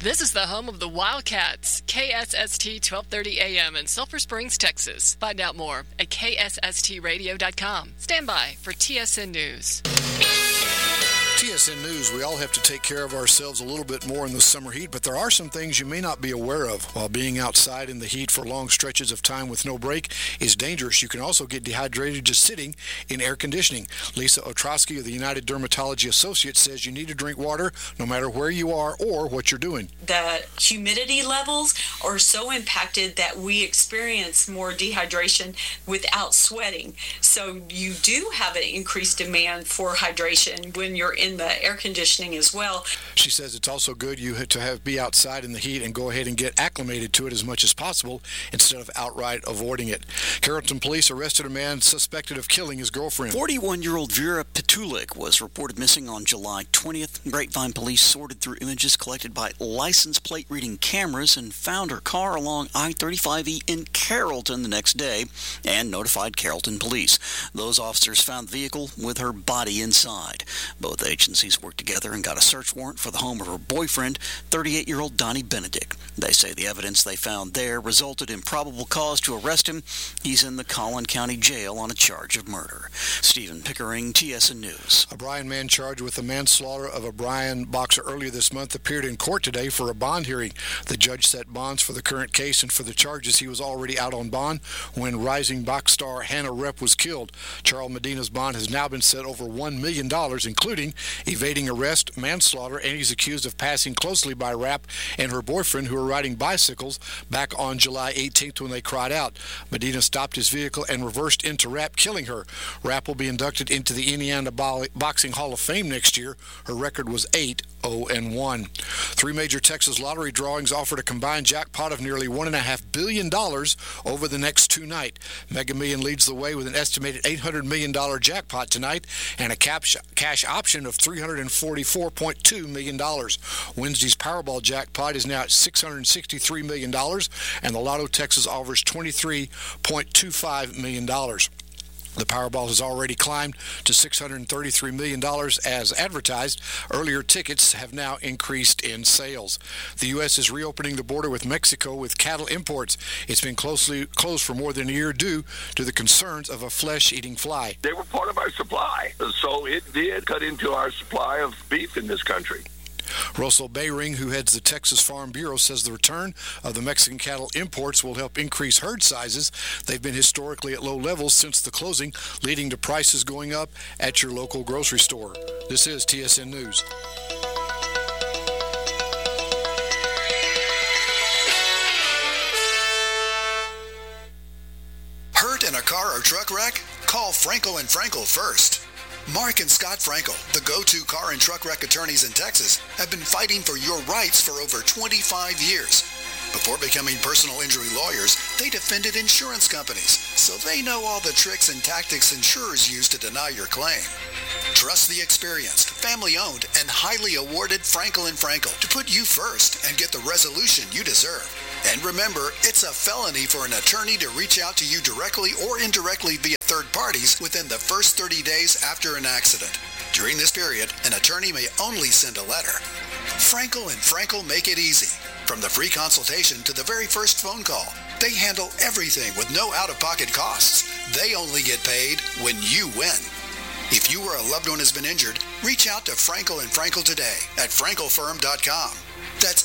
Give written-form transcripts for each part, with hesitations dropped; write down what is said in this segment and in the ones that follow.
This is the home of the Wildcats, KSST 1230 AM in Sulphur Springs, Texas. Find out more at ksstradio.com. Stand by for TSN News. TSN News, we all have to take care of ourselves a little bit more in the summer heat, but there are some things you may not be aware of. While being outside in the heat for long stretches of time with no break is dangerous, you can also get dehydrated just sitting in air conditioning. Lisa Ostrowski of the United Dermatology Associates says you need to drink water no matter where you are or what you're doing. The humidity levels are so impacted that we experience more dehydration without sweating. So you do have an increased demand for hydration when you're in the air conditioning as well. She says it's also good be outside in the heat and go ahead and get acclimated to it as much as possible instead of outright avoiding it. Carrollton police arrested a man suspected of killing his girlfriend. 41-year-old Vera Petulik was reported missing on July 20th. Grapevine police sorted through images collected by license plate reading cameras and found her car along I-35E in Carrollton the next day and notified Carrollton police. Those officers found the vehicle with her body inside. Both agencies worked together and got a search warrant for the home of her boyfriend, 38-year-old Donnie Benedict. They say the evidence they found there resulted in probable cause to arrest him. He's in the Collin County Jail on a charge of murder. Stephen Pickering, TSN News. A Bryan man charged with the manslaughter of a Bryan boxer earlier this month appeared in court today for a bond hearing. The judge set bonds for the current case, and for the charges he was already out on bond when rising box star Hannah Rep was killed. Charles Medina's bond has now been set over $1 million, including evading arrest, manslaughter, and he's accused of passing closely by Rapp and her boyfriend, who were riding bicycles back on July 18th when they cried out. Medina stopped his vehicle and reversed into Rapp, killing her. Rapp will be inducted into the Indiana Boxing Hall of Fame next year. Her record was 8-0-1. Three major Texas lottery drawings offered a combined jackpot of nearly $1.5 billion over the next two nights. Mega Million leads the way with an estimated $800 million jackpot tonight and a cash option of $344.2 million. Wednesday's Powerball jackpot is now at $663 million, and the Lotto Texas offers $23.25 million. The Powerball has already climbed to $633 million as advertised. Earlier tickets have now increased in sales. The U.S. is reopening the border with Mexico with cattle imports. It's been closely closed for more than a year due to the concerns of a flesh-eating fly. They were part of our supply, so it did cut into our supply of beef in this country. Russell Bayring, who heads the Texas Farm Bureau, says the return of the Mexican cattle imports will help increase herd sizes. They've been historically at low levels since the closing, leading to prices going up at your local grocery store. This is TSN News. Hurt in a car or truck wreck? Call Frankel and Frankel first. Mark and Scott Frankel, the go-to car and truck wreck attorneys in Texas, have been fighting for your rights for over 25 years. Before becoming personal injury lawyers, they defended insurance companies, so they know all the tricks and tactics insurers use to deny your claim. Trust the experienced, family-owned, and highly awarded Frankel & Frankel to put you first and get the resolution you deserve. And remember, it's a felony for an attorney to reach out to you directly or indirectly via third parties within the first 30 days after an accident. During this period, an attorney may only send a letter. Frankel & Frankel make it easy. From the free consultation to the very first phone call, they handle everything with no out-of-pocket costs. They only get paid when you win. If you or a loved one has been injured, reach out to Frankel & Frankel today at frankelfirm.com. That's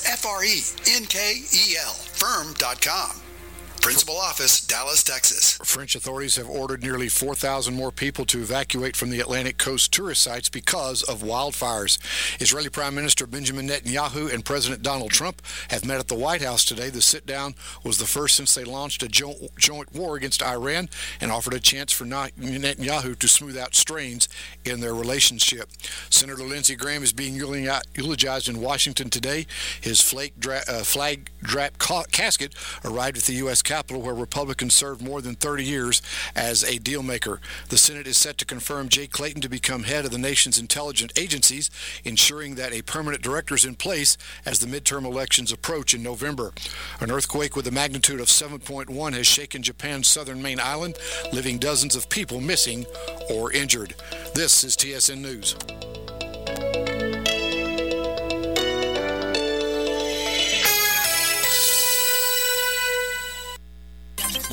F-R-E-N-K-E-L firm.com. Principal office, Dallas, Texas. French authorities have ordered nearly 4,000 more people to evacuate from the Atlantic coast tourist sites because of wildfires. Israeli Prime Minister Benjamin Netanyahu and President Donald Trump have met at the White House today. The sit-down was the first since they launched a joint war against Iran and offered a chance for Netanyahu to smooth out strains in their relationship. Senator Lindsey Graham is being eulogized in Washington today. His flag-draped casket arrived at the U.S. Capitol, where Republicans served more than 30 years as a deal maker. The Senate is set to confirm Jay Clayton to become head of the nation's intelligence agencies, ensuring that a permanent director is in place as the midterm elections approach in November. An earthquake with a magnitude of 7.1 has shaken Japan's southern main island, leaving dozens of people missing or injured. This is TSN News.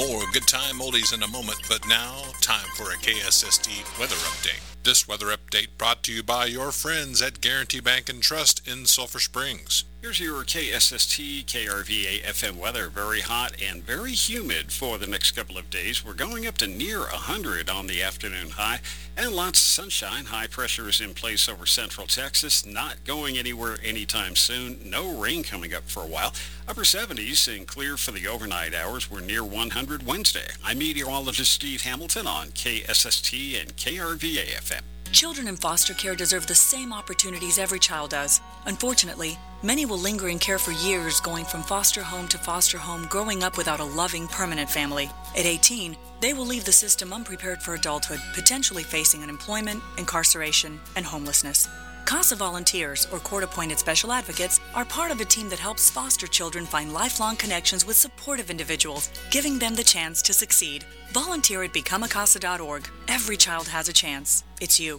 More good time oldies in a moment, but now, time for a KSST weather update. This weather update brought to you by your friends at Guarantee Bank and Trust in Sulphur Springs. Here's your KSST KRVA FM weather. Very hot and very humid for the next couple of days. We're going up to near 100 on the afternoon high and lots of sunshine. High pressure is in place over central Texas, not going anywhere anytime soon. No rain coming up for a while. Upper 70s and clear for the overnight hours. We're near 100 Wednesday. I'm meteorologist Steve Hamilton on KSST and KRVA FM. Children in foster care deserve the same opportunities every child does. Unfortunately, many will linger in care for years, going from foster home to foster home, growing up without a loving, permanent family. At 18, they will leave the system unprepared for adulthood, potentially facing unemployment, incarceration, and homelessness. CASA volunteers, or court-appointed special advocates, are part of a team that helps foster children find lifelong connections with supportive individuals, giving them the chance to succeed. Volunteer at becomeacasa.org. Every child has a chance. It's you.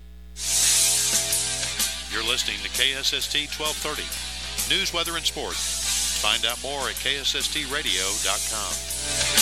You're listening to KSST 1230. News, weather, and sports. Find out more at KSSTradio.com.